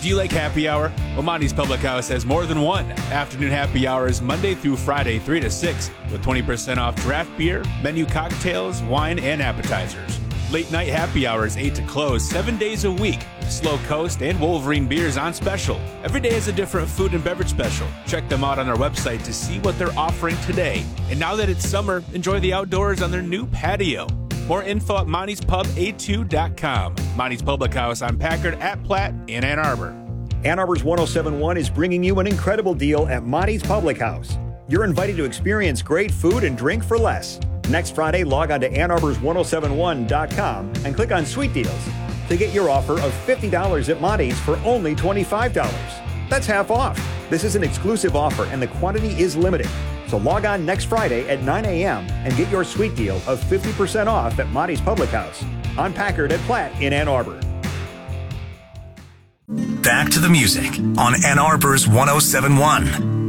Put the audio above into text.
Do you like happy hour? Well, Monty's Public House has more than one. Afternoon happy hours Monday through Friday, 3 to 6, with 20% off draft beer, menu cocktails, wine, and appetizers. Late night happy hours 8 to close 7 days a week. Slow Coast and Wolverine beers on special. Every day is a different food and beverage special. Check them out on our website to see what they're offering today. And now that it's summer, enjoy the outdoors on their new patio. More info at Monty'sPubA2.com. Monty's Public House on Packard, at Platte, and Ann Arbor. Ann Arbor's 1071 is bringing you an incredible deal at Monty's Public House. You're invited to experience great food and drink for less. Next Friday, log on to AnnArbors1071.com and click on Sweet Deals to get your offer of $50 at Monty's for only $25. That's half off. This is an exclusive offer and the quantity is limited. So log on next Friday at 9 a.m. and get your sweet deal of 50% off at Monty's Public House on Packard at Platte in Ann Arbor. Back to the music on Ann Arbor's 1071.